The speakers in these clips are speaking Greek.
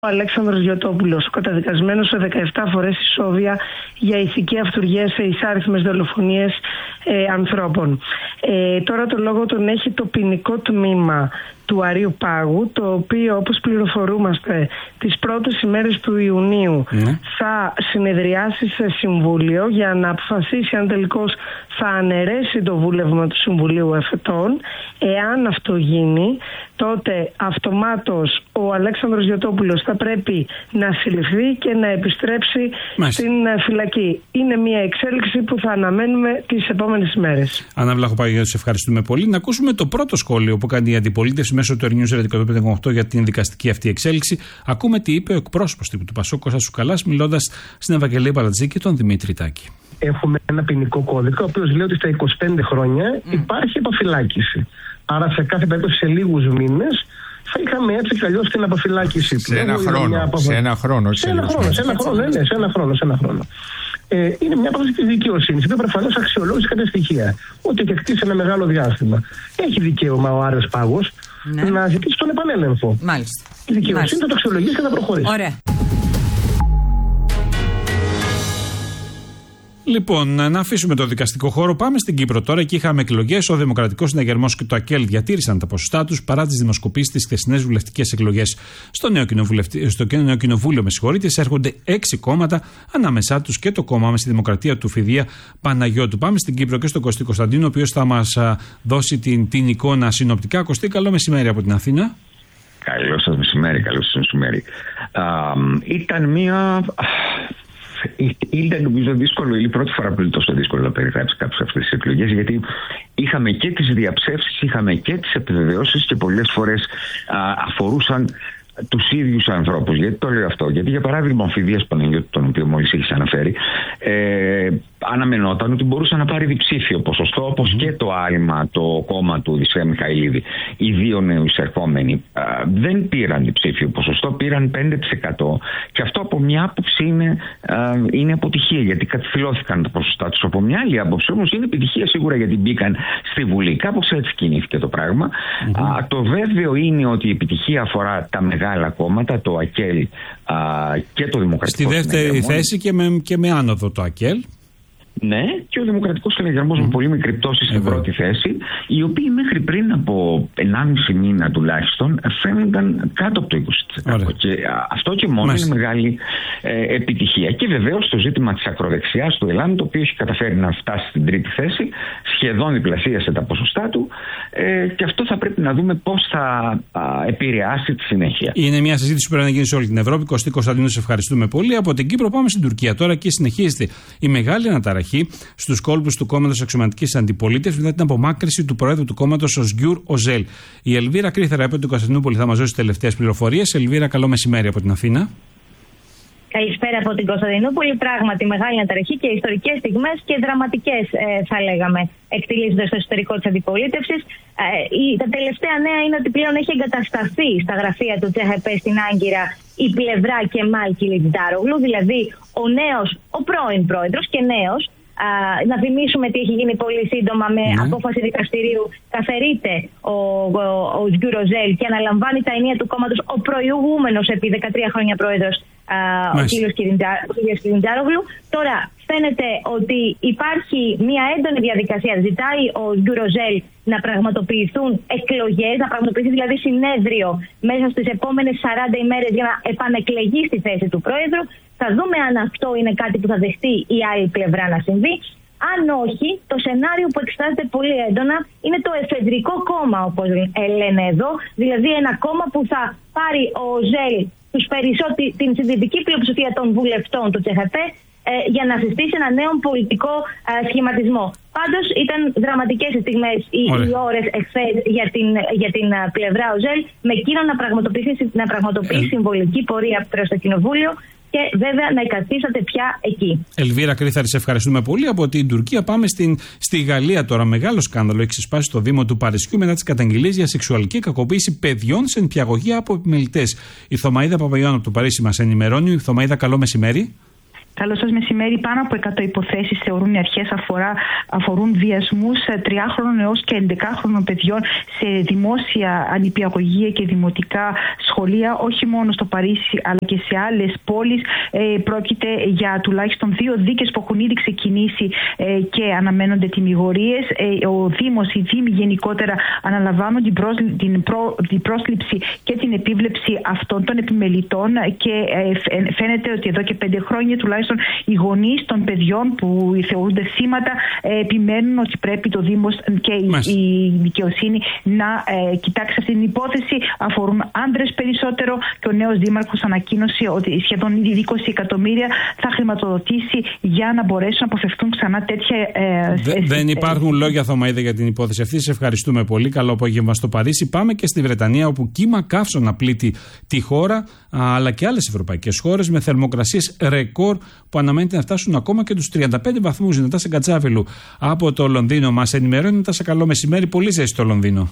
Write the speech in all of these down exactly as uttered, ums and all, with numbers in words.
Ο Αλέξανδρος Γιωτόπουλος, καταδικασμένος σε δεκαεπτά φορές ισόβια για ηθική αυτουργία σε εισάριθμες δολοφονίες ε, ανθρώπων. Ε, τώρα το λόγο τον έχει το ποινικό τμήμα του Αρείου Πάγου, το οποίο, όπως πληροφορούμαστε, τις πρώτες ημέρες του Ιουνίου mm. θα συνεδριάσει σε συμβούλιο για να αποφασίσει αν τελικώς θα αναιρέσει το βούλευμα του Συμβουλίου Εφετών. Εάν αυτό γίνει, τότε αυτομάτως ο Αλέξανδρος Γιωτόπουλος θα πρέπει να συλληφθεί και να επιστρέψει Μάλιστα. στην φυλακή. Είναι μια εξέλιξη που θα αναμένουμε τις επόμενες ημέρες. Άννα Βλαχοπαγιώτη, σε ευχαριστούμε πολύ. Να ακούσουμε το πρώτο σχόλιο που κάνει η αντιπολίτευση μέσω του News εκατόν πέντε κόμμα οκτώ για την δικαστική αυτή εξέλιξη. Ακούμε τι είπε ο εκπρόσωπος του Πασόκ, Κώστας Τσουκαλάς, μιλώντας στην Ευαγγελία Παλατζή και τον Δημήτρη Τάκη. Έχουμε ένα ποινικό κώδικα, ο οποίος λέει ότι στα είκοσι πέντε χρόνια mm. υπάρχει αποφυλάκηση. Άρα σε κάθε περίπτωση σε λίγους μήνες θα είχαμε έτσι κι αλλιώς την αποφυλάκηση. Σε ένα χρόνο. Αποφ... Σε ένα χρόνο. Σε ένα χρόνο. Σε ένα χρόνο. Ναι, σε ένα χρόνο. Σε ένα χρόνο. Ε, είναι μια απόφαση της δικαιοσύνης, που προφανώς αξιολόγησε κάποια στοιχεία. Ότι και κτίσει ένα μεγάλο διάστημα. Έχει δικαίωμα ο Άρεος Πάγος ναι. να ζητήσει τον επανέλεγχο. Μάλιστα. Η δικαιοσύνη Μάλιστα. θα το αξιολογήσει και θα προχωρήσει. Ωραία. Λοιπόν, να αφήσουμε το δικαστικό χώρο. Πάμε στην Κύπρο τώρα. Εκεί είχαμε εκλογές. Ο Δημοκρατικός Συναγερμός και το ΑΚΕΛ διατήρησαν τα ποσοστά τους παρά τις δημοσκοπήσεις στις χθεσινές βουλευτικές εκλογές. Στο νέο, στο νέο κοινοβούλιο, με συγχωρείτε, έρχονται έξι κόμματα, ανάμεσά τους και το κόμμα με στη Δημοκρατία του Φιδία Παναγιώτου. Πάμε στην Κύπρο και στον Κωστή Κωνσταντίνο, ο οποίος θα μας δώσει την, την εικόνα συνοπτικά. Κωστή, καλό μεσημέρι από την Αθήνα. Καλό σας μεσημέρι, καλό σας μεσημέρι. Α, ήταν μία. Ήταν νομίζω δύσκολο, είναι η πρώτη φορά που είναι τόσο δύσκολο να περιγράψει κάποιο αυτές τις εκλογές, γιατί είχαμε και τις διαψεύσεις, είχαμε και τις επιβεβαιώσεις και πολλές φορές α, αφορούσαν τους ίδιους ανθρώπους. Γιατί το λέω αυτό? Γιατί για παράδειγμα ο Φιδίας Παναγιώτου, τον οποίο μόλις έχεις αναφέρει, ε, αναμενόταν ότι μπορούσε να πάρει διψήφιο ποσοστό, όπως mm-hmm. και το άλμα, το κόμμα του Οδυσσέα Μιχαηλίδη. Οι δύο νεοεισερχόμενοι ε, δεν πήραν διψήφιο ποσοστό, πήραν πέντε τοις εκατό. Και αυτό από μια άποψη είναι, ε, είναι αποτυχία, γιατί κατηφυλώθηκαν τα ποσοστά τους. Από μια άλλη άποψη όμως είναι επιτυχία σίγουρα, γιατί μπήκαν στη Βουλή. Κάπως έτσι κινήθηκε το πράγμα. Mm-hmm. Α, το βέβαιο είναι ότι η επιτυχία αφορά τα μεγάλα κόμματα, το ΑΚΕΛ α, και το Δημοκρατικό. Στη δεύτερη θέση και με, και με άνοδο το ΑΚΕΛ. Ναι, και ο Δημοκρατικός Συναγερμός mm. με πολύ μικρή πτώση στην mm. πρώτη θέση, οι οποίοι μέχρι πριν από ενάμιση μήνα τουλάχιστον φαίνονταν κάτω από το είκοσι τοις εκατό. Και α, αυτό και μόνο Μάλιστα. είναι μεγάλη ε, επιτυχία. Και βεβαίως το ζήτημα της ακροδεξιάς του ΕΛΑΜ, το οποίο έχει καταφέρει να φτάσει στην τρίτη θέση, σχεδόν διπλασίασε τα ποσοστά του, ε, και αυτό θα πρέπει να δούμε πώς θα α, επηρεάσει τη συνέχεια. Είναι μια συζήτηση που πρέπει να γίνει σε όλη την Ευρώπη. Κωστή Κωνσταντίνου, σε ευχαριστούμε πολύ. Από την Κύπρο πάμε στην Τουρκία τώρα και συνεχίζεται η μεγάλη αναταραχή στους κόλπους του κόμματος Αξιωματικής Αντιπολίτευσης μετά την απομάκρυνση του προέδρου του κόμματος Οσγκιούρ Οζέλ. Η Ελβίρα Κρίθερα από την Κωνσταντινούπολη θα μας δώσει τις τελευταίες πληροφορίες. Ελβίρα, καλό μεσημέρι από την Αθήνα. Καλησπέρα από την Κωνσταντινούπολη. Πράγματι, μεγάλη αναταραχή και ιστορικές στιγμές και δραματικές, ε, θα λέγαμε, εκτελήσονται στο εσωτερικό της αντιπολίτευσης. Ε, η, τα τελευταία νέα είναι ότι πλέον έχει εγκατασταθεί στα γραφεία του Τσεχεπέ στην Άγκυρα η πλευρά Κεμάλ Κιλιτζάρογλου, δηλαδή ο νέος, ο πρώην πρόεδρος και νέος. Α, να θυμίσουμε τι έχει γίνει πολύ σύντομα με mm. απόφαση δικαστηρίου. Καθαιρείται ο, ο, ο Οσγκιούρ Οζέλ και αναλαμβάνει τα ενία του κόμματος ο προηγούμενος επί δεκατρία χρόνια πρόεδρος, α, ο κ. Κιλιτζάρογλου. Τώρα φαίνεται ότι υπάρχει μια έντονη διαδικασία. Ζητάει ο Οσγκιούρ Οζέλ να πραγματοποιηθούν εκλογές, να πραγματοποιηθεί δηλαδή συνέδριο μέσα στις επόμενες σαράντα ημέρες για να επανεκλεγεί στη θέση του πρόεδρου. Θα δούμε αν αυτό είναι κάτι που θα δεχτεί η άλλη πλευρά να συμβεί. Αν όχι, το σενάριο που εξετάζεται πολύ έντονα είναι το εφεδρικό κόμμα, όπως λένε εδώ. Δηλαδή ένα κόμμα που θα πάρει ο Οζέλ τους περισσότεροι, την συντηρητική πλειοψηφία των βουλευτών του Τσεχεπέ ε, για να συστήσει ένα νέο πολιτικό ε, σχηματισμό. Πάντως ήταν δραματικές οι στιγμές, οι, οι ώρες εχθές για την, για την uh, πλευρά Οζέλ, με εκείνο να πραγματοποιήσει, να πραγματοποιήσει ε. συμβολική πορεία προς το Κοινοβούλιο. Και βέβαια να εγκαθίσταται πια εκεί. Ελβίρα Κρίθαρη, σε ευχαριστούμε πολύ. Από την Τουρκία πάμε στην, στη Γαλλία τώρα. Μεγάλο σκάνδαλο έχει ξεσπάσει στο Δήμο του Παρισιού μετά τις καταγγελίες για σεξουαλική κακοποίηση παιδιών σε νηπιαγωγεία από επιμελητές. Η Θωμαΐδα Παπαγιάννου από το Παρίσι μας ενημερώνει. Η Θωμαΐδα, καλό μεσημέρι. Καλό σας μεσημέρι. Πάνω από εκατό υποθέσεις θεωρούν οι αρχές αφορούν βιασμούς τριάχρονων έως και ενδεκάχρονων παιδιών σε δημόσια ανηπιαγωγεία και δημοτικά σχολεία, όχι μόνο στο Παρίσι αλλά και σε άλλες πόλεις. Ε, πρόκειται για τουλάχιστον δύο δίκες που έχουν ήδη ξεκινήσει ε, και αναμένονται τιμιγορίες. Ε, ο Δήμος, οι Δήμοι γενικότερα αναλαμβάνουν την, πρόσλη, την, προ, την πρόσληψη και την επίβλεψη αυτών των επιμελητών και ε, φαίνεται ότι εδώ και πέντε χρόνια τουλάχιστον οι γονείς των παιδιών που θεωρούνται θύματα ε, επιμένουν ότι πρέπει το Δήμος και η, η δικαιοσύνη να ε, κοιτάξει αυτή την υπόθεση. Αφορούν άντρες περισσότερο και ο νέος δήμαρχος ανακοίνωσε ότι σχεδόν είκοσι εκατομμύρια θα χρηματοδοτήσει για να μπορέσουν να αποφευθούν ξανά τέτοια. Ε, Δε, ε, δεν υπάρχουν ε, λόγια, Θωμαΐδα, για την υπόθεση αυτή. Σε ευχαριστούμε πολύ. Καλό απόγευμα στο Παρίσι. Πάμε και στη Βρετανία, όπου κύμα καύσωνα πλήττει τη χώρα, αλλά και άλλες ευρωπαϊκές χώρες, με θερμοκρασίες ρεκόρ που αναμένεται να φτάσουν ακόμα και τους τριάντα πέντε βαθμούς. Η Νατάσα Κατσάβελου από το Λονδίνο μας ενημερώνει. Νατάσα, καλό μεσημέρι. Πολύ ζέστη στο Λονδίνο.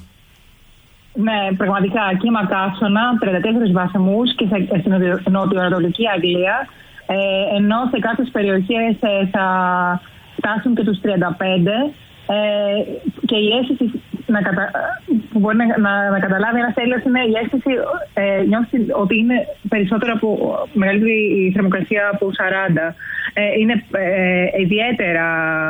Ναι, πραγματικά κύμα καύσωνα, τριάντα τέσσερις βαθμούς και στην νοτιοανατολική Αγγλία, ε, ενώ σε κάποιες περιοχές ε, θα φτάσουν και τους τριάντα πέντε. Ε, και η αίσθηση να κατα... που μπορεί να, να, να καταλάβει ένας Έλληνας είναι η αίσθηση ε, νιώθει ότι είναι περισσότερο από μεγαλύτερη η θερμοκρασία από σαράντα. Ε, είναι ε, ιδιαίτερα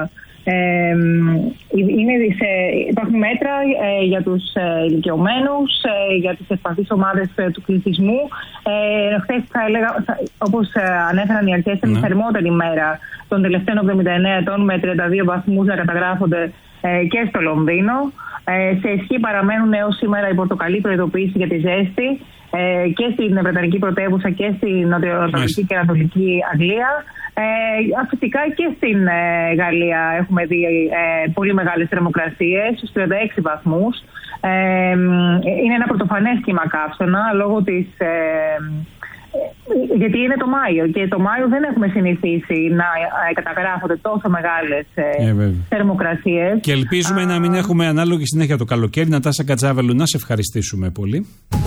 ε, είναι σε, υπάρχουν μέτρα ε, για τους ε, ηλικιωμένους, ε, για τις ευπαθείς ομάδες ε, του πληθυσμού. Ε, χθες θα έλεγα, θα, όπως ε, ανέφεραν οι αρχές, ήταν η θερμότερη μέρα των τελευταίων εβδομήντα εννέα ετών, με τριάντα δύο βαθμούς να καταγράφονται ε, και στο Λονδίνο. Ε, σε ισχύ παραμένουν έως σήμερα η πορτοκαλί προειδοποίηση για τη ζέστη ε, και στην Βρετανική πρωτεύουσα και στην νοτιοανατολική και ανατολική Αγγλία. Ε, φυσικά και στην ε, Γαλλία έχουμε δει ε, πολύ μεγάλες θερμοκρασίες, στους τριάντα έξι βαθμούς. Ε, είναι ένα πρωτοφανές κύμα καύσωνα λόγω της... Ε, γιατί είναι το Μάιο και το Μάιο δεν έχουμε συνηθίσει να καταγράφονται τόσο μεγάλες ε, θερμοκρασίες. Και ελπίζουμε Α, να μην έχουμε ανάλογη συνέχεια το καλοκαίρι. Νατάσα Κατσάβελου, να σε ευχαριστήσουμε πολύ.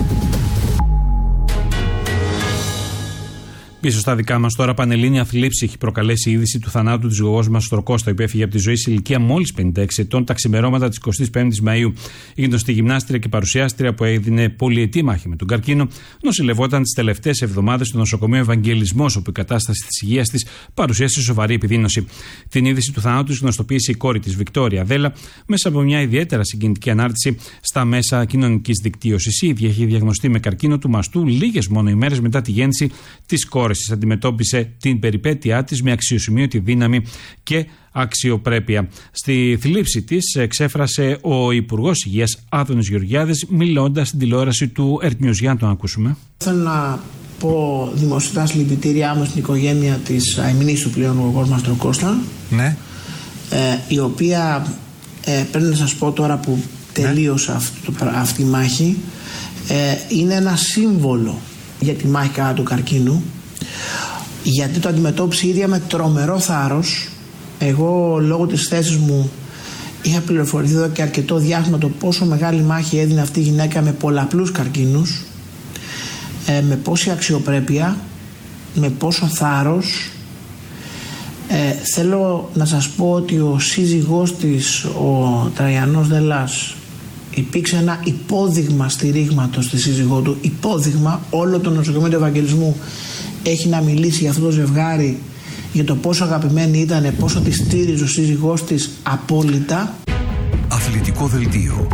Πίσω στα δικά μας τώρα, πανελλήνια θλίψη έχει προκαλέσει η είδηση του θανάτου της γογός μας Στροκώστα, που έφυγε από τη ζωή σε ηλικία μόλις πενήντα έξι ετών τα ξημερώματα της εικοστής πέμπτης Μαΐου. Η γνωστή γυμνάστρια και παρουσιάστρια που έδινε πολυετή μάχη με τον καρκίνο, νοσηλευόταν τις τελευταίες εβδομάδες στο νοσοκομείο Ευαγγελισμός, όπου η κατάσταση της υγείας της παρουσίασε σοβαρή επιδείνωση. Την είδηση του θανάτου της γνωστοποίησε η κόρη της, Βικτόρια Δέλα, μέσα από μια ιδιαίτερα συγκινητική ανάρτηση στα μέσα κοινωνικής δικτύωσης. Η ίδια έχει διαγνωστεί με καρκίνο του μαστού λίγες μόνο ημέρες μετά τη γέννηση της κόρης. Αντιμετώπισε την περιπέτειά της με αξιοσημείωτη δύναμη και αξιοπρέπεια. Στη θλίψη της εξέφρασε ο Υπουργός Υγείας Άδωνης Γεωργιάδης, μιλώντας στην τηλεόραση του Earth News. Για να τον ακούσουμε. Θέλω να πω δημοσιοτά συλληπιτήριά μου στην οικογένεια της αημνής του πλέον γογός μας Στροκώστα, ναι. ε, η οποία ε, πρέπει να σας πω τώρα που τελείωσε ναι. αυτή, αυτή η μάχη, ε, είναι ένα σύμβολο για τη μάχη κατά του καρκίνου, γιατί το αντιμετώπισε η ίδια με τρομερό θάρρος. Εγώ λόγω της θέσης μου είχα πληροφορηθεί εδώ και αρκετό διάστημα το πόσο μεγάλη μάχη έδινε αυτή η γυναίκα με πολλαπλούς καρκίνους, ε, με πόση αξιοπρέπεια, με πόσο θάρρος. Ε, θέλω να σας πω ότι ο σύζυγός της, ο Τραϊανός Δελάς, υπήρξε ένα υπόδειγμα στηρίγματος στη σύζυγό του. Υπόδειγμα, όλο το νοσοκομείο του Ευαγγελισμού έχει να μιλήσει για αυτό το ζευγάρι, για το πόσο αγαπημένη ήταν, πόσο τη στήριζε ο σύζυγός της απόλυτα. Αθλητικό δελτίο.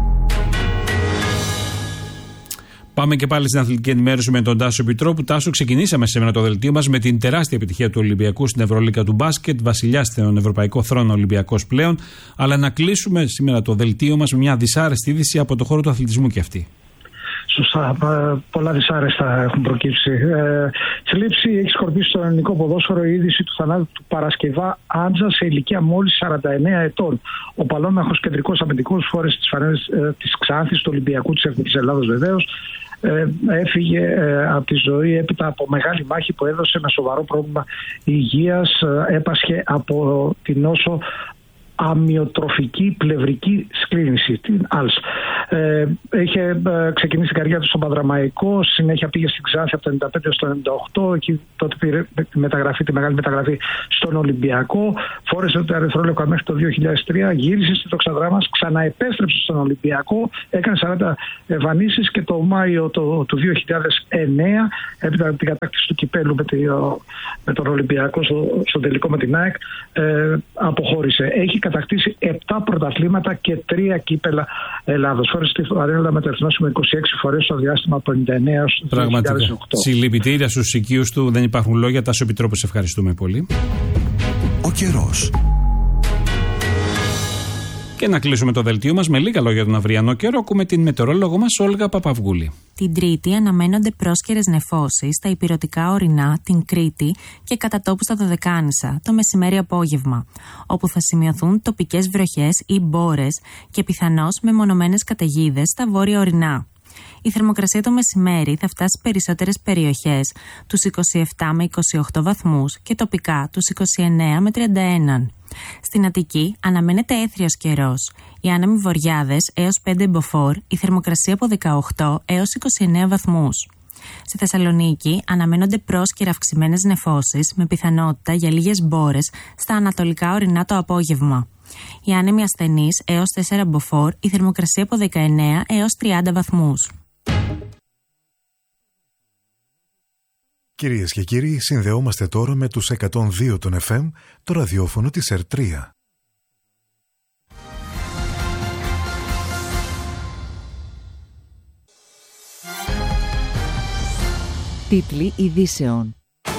Πάμε και πάλι στην αθλητική ενημέρωση με τον Τάσο Επιτρόπου. Τάσο, ξεκινήσαμε σήμερα το δελτίο μας με την τεράστια επιτυχία του Ολυμπιακού στην Ευρωλίγκα του μπάσκετ, βασιλιάς στον Ευρωπαϊκό Θρόνο Ολυμπιακός πλέον. Αλλά να κλείσουμε σήμερα το δελτίο μας με μια δυσάρεστη είδηση από το χώρο του αθλητισμού και αυτή. Σωστά. Πολλά δυσάρεστα έχουν προκύψει. Ε, θλίψη έχει σκορπίσει στο ελληνικό ποδόσφαιρο η είδηση του θανάτου του Παρασκευά Άντζα σε ηλικία μόλις σαράντα εννέα ετών. Ο παλόμαχος κεντρικός αμυντικός, φόρεσε τις φανέλες ε, της Ξάνθης, του Ολυμπιακού της Εθνικής Ελλάδος βεβαίως. Ε, έφυγε ε, από τη ζωή έπειτα από μεγάλη μάχη που έδωσε, ένα σοβαρό πρόβλημα υγείας. Ε, έπασχε από την νόσο αμυοτροφική πλευρική σκλήρυνση, την άλς. Ε, είχε ε, ξεκινήσει η καριέρα του στον Πανδραμαϊκό, συνέχεια πήγε στην Ξάνθη από το ενενήντα πέντε στο ενενήντα οκτώ, εκεί τότε πήρε τη, μεταγραφή, τη μεγάλη μεταγραφή στον Ολυμπιακό, φόρεσε το ερυθρόλευκο μέχρι το δύο χιλιάδες τρία, γύρισε στη τοξαδρά μας, ξαναεπέστρεψε στον Ολυμπιακό, έκανε σαράντα εμφανίσεις και το Μάιο το, του δύο χιλιάδες εννέα, έπειτα από την κατάκτηση του κυπέλου με, το, με τον Ολυμπιακό στο, στο τελικό με την ΑΕΚ, ε, αποχώρησε. Έχει κατακτήσει επτά πρωταθλήματα και τρία κύπελα Ελλάδος. Φόρεσε τη αρένα με το εθνόσημο είκοσι έξι φορές στο διάστημα από το ενενήντα εννέα έως το δύο χιλιάδες οκτώ. Συλληπιτήρια στους οικείους του, δεν υπάρχουν λόγια. Τάσο Επιτρόπου, σε ευχαριστούμε πολύ. Ο καιρός. Και να κλείσουμε το δελτίο μας με λίγα λόγια για τον αυριανό καιρό. Ακούμε την μετεωρολόγο μας Όλγα Παπαυγούλη. Την Τρίτη αναμένονται πρόσκαιρες νεφώσεις στα ηπειρωτικά ορεινά, την Κρήτη και κατά τόπου στα Δωδεκάνησα το μεσημέρι-απόγευμα, όπου θα σημειωθούν τοπικές βροχές ή μπόρες και πιθανώς μεμονωμένες καταιγίδες στα βόρεια ορεινά. Η θερμοκρασία το μεσημέρι θα φτάσει σε περισσότερες περιοχές τους είκοσι επτά με είκοσι οκτώ βαθμούς και τοπικά τους είκοσι εννέα με τριάντα ένα. Στην Αττική αναμένεται έθριος καιρός. Οι άνεμοι βορειάδες έως πέντε μποφόρ, η θερμοκρασία από δεκαοκτώ έως είκοσι εννέα βαθμούς. Στη Θεσσαλονίκη αναμένονται πρόσκαιρα αυξημένες νεφώσεις με πιθανότητα για λίγες μπόρες στα ανατολικά ορεινά το απόγευμα. Οι άνεμοι ασθενείς έως τέσσερα μποφόρ, η θερμοκρασία από δεκαεννέα έως τριάντα βαθμούς. Κυρίες και κύριοι, συνδεόμαστε τώρα με τους εκατόν δύο των εφ εμ, το ραδιόφωνο της Ερ τρία. Τίτλοι ειδήσεων.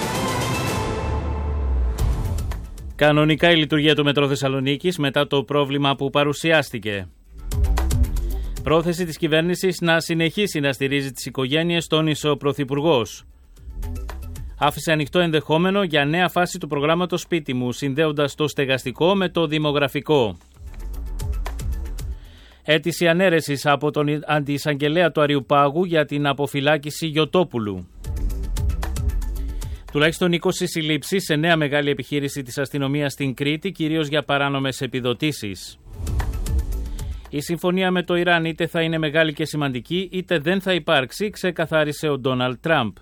Κανονικά η λειτουργία του Μετρό Θεσσαλονίκης μετά το πρόβλημα που παρουσιάστηκε. Πρόθεση της κυβέρνησης να συνεχίσει να στηρίζει τις οικογένειες, τόνισε ο Πρωθυπουργός. Άφησε ανοιχτό ενδεχόμενο για νέα φάση του προγράμματος Σπίτι μου, συνδέοντας το στεγαστικό με το δημογραφικό. Αίτηση ανέρεσης από τον αντιεισαγγελέα του Αριουπάγου για την αποφυλάκηση Γιωτόπουλου. Τουλάχιστον είκοσι συλλήψεις σε νέα μεγάλη επιχείρηση της αστυνομίας στην Κρήτη, κυρίως για παράνομες επιδοτήσεις. Η συμφωνία με το Ιράν είτε θα είναι μεγάλη και σημαντική, είτε δεν θα υπάρξει, ξεκαθάρισε ο Ντόναλντ Τραμπ.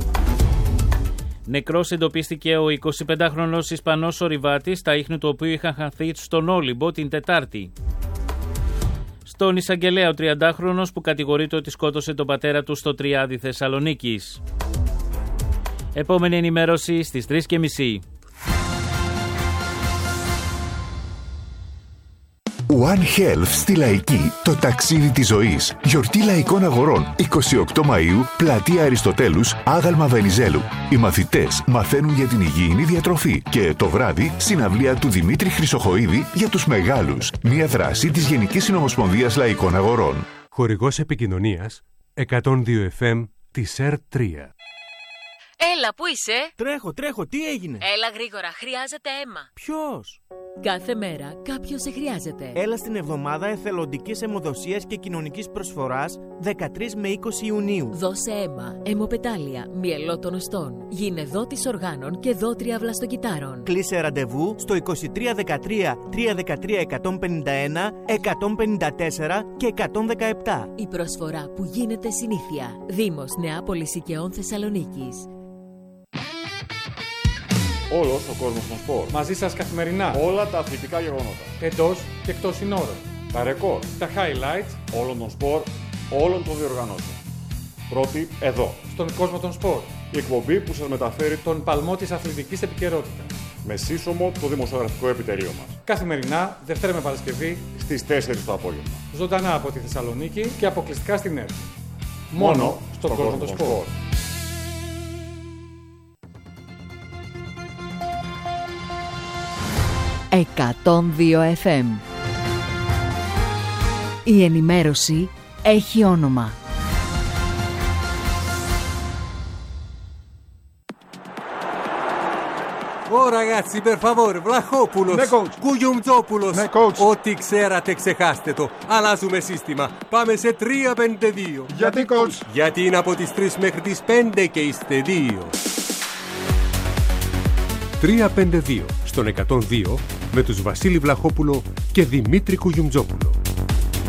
Νεκρός εντοπίστηκε ο εικοσιπεντάχρονος Ισπανός ορειβάτης, τα ίχνη του οποίου είχαν χαθεί στον Όλυμπο την Τετάρτη. Στον εισαγγελέα ο τριαντάχρονος που κατηγορείται ότι σκότωσε τον πατέρα του στο Τριάδι Θεσσαλονίκης. Επόμενη ενημέρωση στις τρεις και μισή. One Health στη Λαϊκή, το ταξίδι της ζωής. Γιορτή Λαϊκών Αγορών, εικοστή ογδόη Μαΐου, πλατεία Αριστοτέλους, άγαλμα Βενιζέλου. Οι μαθητές μαθαίνουν για την υγιεινή διατροφή και το βράδυ συναυλία του Δημήτρη Χρυσοχοΐδη για τους μεγάλους. Μια δράση της Γενικής Συνομοσπονδίας Λαϊκών Αγορών. Χορηγός επικοινωνίας εκατόν δύο εφ εμ της Ερ τρία. Έλα, πού είσαι? Τρέχω, τρέχω, τι έγινε? Έλα γρήγορα, χρειάζεται αίμα. Ποιος? Κάθε μέρα κάποιος σε χρειάζεται. Έλα στην εβδομάδα εθελοντικής αιμοδοσίας και κοινωνικής προσφοράς δεκατρείς με είκοσι Ιουνίου. Δώσε αίμα, αιμοπετάλια, μυελό των οστών. Γίνε δότης οργάνων και δότρια βλαστοκυτάρων. Κλείσε ραντεβού στο είκοσι τρία δεκατρία τριακόσια δεκατρία εκατόν πενήντα ένα, εκατόν πενήντα τέσσερα και εκατόν δεκαεπτά. Η προσφορά που γίνεται συνήθεια. Δήμος Νεάπολης Οικαιών Θεσσαλονίκης. Όλος ο κόσμος των σπορ. Μαζί σας καθημερινά. Όλα τα αθλητικά γεγονότα. Εντός και εκτός συνόρων. Τα ρεκόρ. Τα highlights όλων των σπορ, όλων των διοργανώσεων. Πρώτη εδώ. Στον κόσμο των σπορ. Η εκπομπή που σας μεταφέρει τον παλμό της αθλητικής επικαιρότητας. Με σύσσωμο το δημοσιογραφικό επιτελείο μας. Καθημερινά, Δευτέρα με Παρασκευή, στις τέσσερις το απόγευμα. Ζωντανά από τη Θεσσαλονίκη και αποκλειστικά στην Ερ. Μόνο, Μόνο στον, στον κόσμο των σπορ. σπορ. εκατόν δύο εφ εμ. Η ενημέρωση έχει όνομα. Ω ragazzi, per favore, Βλαχόπουλος, ναι, Κουγιουμτζόπουλος, ναι, ό,τι ξέρατε ξεχάστε το. Αλλάζουμε σύστημα. Πάμε σε τρία πέντε δύο. Γιατί, coach? Γιατί είναι από τις τρεις μέχρι τις πέντε και είστε δύο. τρία πέντε δύο. Στον εκατόν δύο με τους Βασίλη Βλαχόπουλο και Δημήτρη Κουγιουμτζόπουλο.